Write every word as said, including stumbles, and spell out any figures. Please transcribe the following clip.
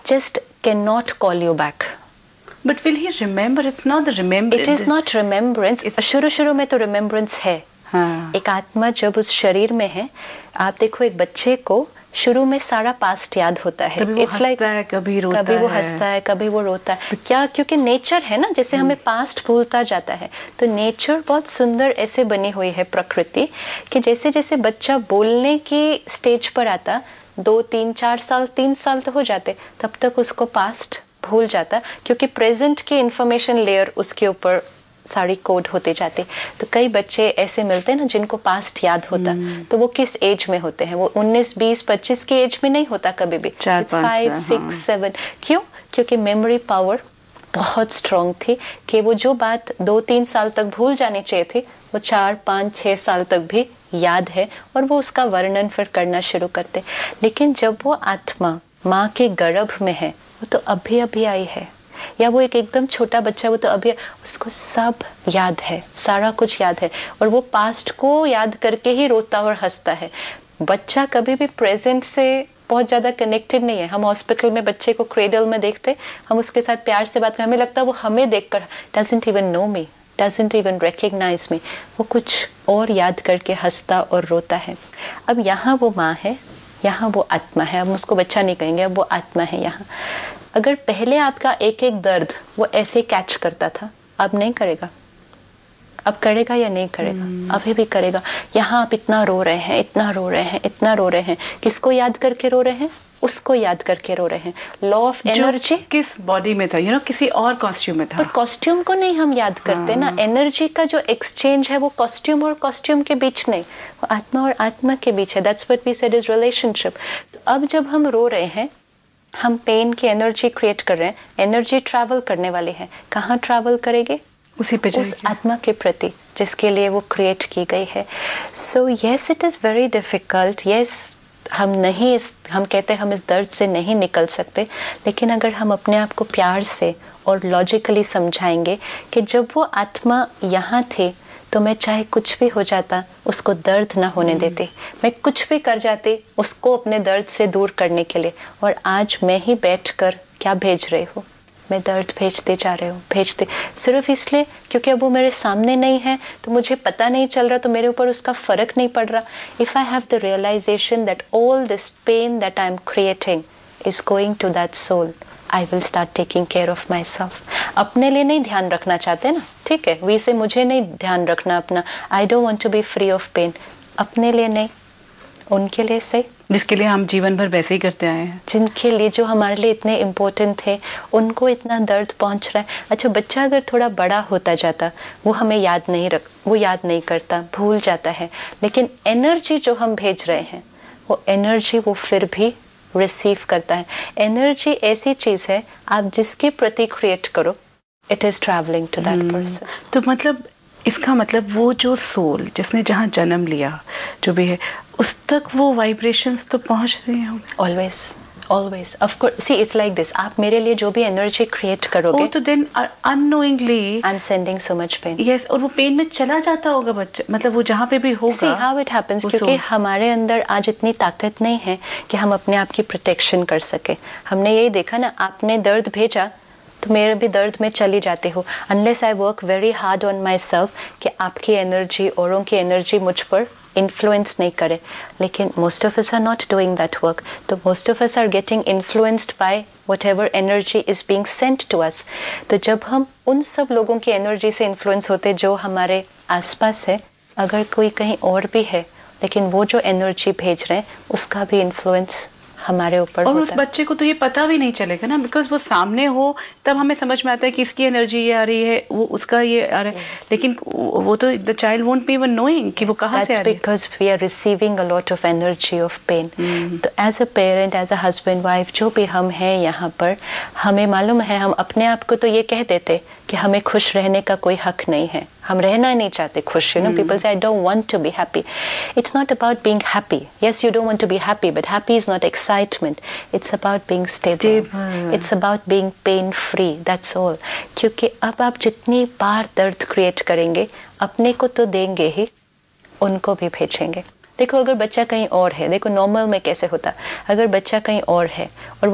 just cannot call you back. But will he remember? It's not the remembrance. It is not remembrance. शुरू शुरू में तो remembrance है. हाँ. एक आत्मा जब उस शरीर में है, आप देखो एक बच्चे को शुरू में सारा पास्ट याद होता है. कभी वो It's like, हंसता है, कभी रोता कभी वो है. हंसता है, कभी वो रोता है. क्या? क्योंकि नेचर है ना, जैसे हमें पास्ट भूलता जाता है. तो नेचर बहुत सुंदर ऐसे बनी हुई है प्रकृति कि जैसे जैसे बच्चा बोलने की स्टेज पर आता, दो तीन चार साल तीन साल तो हो जाते, तब तक उसको पास्ट भूल जाता, क्योंकि प्रेजेंट की इंफॉर्मेशन लेयर उसके ऊपर सारी कोड होते जाते. तो कई बच्चे ऐसे मिलते हैं ना जिनको पास्ट याद होता, तो वो किस एज में होते हैं? वो उन्नीस बीस पच्चीस के एज में नहीं होता कभी भी. Five six seven. क्यों? क्योंकि मेमोरी पावर बहुत स्ट्रांग थी कि वो जो बात दो तीन साल तक भूल जानी चाहिए थी, वो चार पाँच छः साल तक भी याद है, और वो उसका वर्णन फिर करना शुरू करते. लेकिन जब वो आत्मा माँ के गर्भ में है, वो तो अभी अभी आई है, या वो एक एकदम छोटा बच्चा, वो तो अभी, उसको सब याद है, सारा कुछ याद है, और वो पास्ट को याद करके ही रोता और हंसता है. बच्चा कभी भी प्रेजेंट से बहुत ज़्यादा कनेक्टेड नहीं है. हम हॉस्पिटल में बच्चे को क्रेडल में देखते, हम उसके साथ प्यार से बात करते, हमें लगता है वो हमें देखकर doesn't even know me, doesn't even recognise me, वो कुछ और याद करके हंसता और रोता है. अब यहाँ वो माँ है, यहाँ वो आत्मा है. हम उसको बच्चा नहीं कहेंगे, अब वो आत्मा है यहाँ. अगर पहले आपका एक एक दर्द वो ऐसे कैच करता था, अब नहीं करेगा. अब करेगा या नहीं करेगा? hmm. अभी भी करेगा. यहाँ आप इतना रो रहे हैं, इतना रो रहे हैं, इतना रो रहे हैं. किसको याद करके रो रहे हैं? उसको याद करके रो रहे हैं. लॉ ऑफ एनर्जी किस बॉडी में था, यू नो, किसी और कॉस्ट्यूम में था. पर कॉस्ट्यूम को नहीं हम याद करते हाँ. ना. एनर्जी का जो एक्सचेंज है वो कॉस्ट्यूम और कॉस्ट्यूम के बीच नहीं, वो आत्मा और आत्मा के बीच है. That's what we said is relationship. तो अब जब हम रो रहे हैं, हम पेन की एनर्जी क्रिएट कर रहे हैं. एनर्जी ट्रैवल करने वाली है. कहाँ ट्रैवल करेगी? उसी पे उस आत्मा के प्रति जिसके लिए वो क्रिएट की गई है. So yes, it is very difficult. Yes, हम नहीं इस हम कहते हैं हम इस दर्द से नहीं निकल सकते, लेकिन अगर हम अपने आप को प्यार से और लॉजिकली समझाएंगे कि जब वो आत्मा यहाँ थी तो मैं चाहे कुछ भी हो जाता, उसको दर्द ना होने देती, मैं कुछ भी कर जाती उसको अपने दर्द से दूर करने के लिए. और आज मैं ही बैठकर क्या भेज रही हूँ? मैं दर्द भेजते जा रही हूँ, भेजते, सिर्फ इसलिए क्योंकि अब वो मेरे सामने नहीं है, तो मुझे पता नहीं चल रहा, तो मेरे ऊपर उसका फर्क नहीं पड़ रहा. If I have the realisation that all this pen that I am creating is going to that soul, I will start taking care of my self. अपने लिए नहीं ध्यान रखना चाहते ना, ठीक है, वैसे मुझे नहीं ध्यान रखना अपना. I don't want to be free of pen. अपने लिए नहीं, उनके लिए सही, जिसके लिए हम जीवन भर वैसे ही करते आए हैं, जिनके लिए, जो हमारे लिए इतने इम्पोर्टेंट थे, उनको इतना दर्द पहुंच रहा है. अच्छा, बच्चा अगर थोड़ा बड़ा होता जाता, वो हमें याद नहीं रख वो याद नहीं करता, भूल जाता है, लेकिन एनर्जी जो हम भेज रहे हैं, वो एनर्जी वो फिर भी रिसीव करता है. एनर्जी ऐसी चीज़ है, आप जिसके प्रति क्रिएट करो, it is travelling to that person. तो मतलब इसका मतलब वो जो सोल जिसने जहाँ जन्म लिया, जो भी है, उस तक वो वाइब्रेशंस तो पहुँच रही हैं. Always always of course. C, it's like this. आप मेरे लिए जो भी एनर्जी क्रिएट करोगे, oh, तो then unknowingly I am sending so much pain. Yes, और वो पेन में चला जाता होगा बच्चा, मतलब वो जहाँ पे भी होगा. See how it happens. क्योंकि हमारे अंदर आज इतनी ताकत नहीं है कि हम अपने आप की प्रोटेक्शन कर सके. हमने यही देखा ना, आपने दर्द भेजा तो मेरे भी दर्द में चली जाती हो. Unless I work very hard on my self कि आपकी एनर्जी, औरों की एनर्जी मुझ पर इन्फ्लुएंस नहीं करे. लेकिन most of us are not doing that work. तो most of us are getting influenced by what ever energy is being Saint to us. तो जब हम उन सब लोगों की एनर्जी से इन्फ्लुएंस होते जो हमारे आसपास है, अगर कोई कहीं और भी है लेकिन वो जो एनर्जी भेज रहे हैं, उसका भी इन्फ्लुएंस हमारे ऊपर और होता उस बच्चे को तो ये पता भी नहीं चलेगा ना, बिकॉज वो सामने हो तब हमें समझ में आता है कि इसकी एनर्जी ये आ रही है, वो उसका ये आ रहा है. yes. लेकिन वो तो the child won't be even knowing कि yes, वो कहाँ से आ रही है. Because we are receiving a lot of energy of pen. तो as a parent, as a husband wife, जो भी हम हैं यहाँ पर, हमें मालूम है, हम अपने आप को तो ये कह देते कि हमें खुश रहने का कोई हक नहीं है, हम रहना नहीं चाहते खुश. यू नो, पीपल से I don't want to be happy. It's not about being happy. Yes, you don't want to be happy, but happy is not excitement. It's about being stable. It's about being pain free. That's all. क्योंकि अब आप जितनी बार दर्द create करेंगे, अपने को तो देंगे ही, उनको भी भेजेंगे. देखो, अगर बच्चा कहीं और है, देखो नॉर्मल में कैसे होता, अगर बच्चा कहीं और है और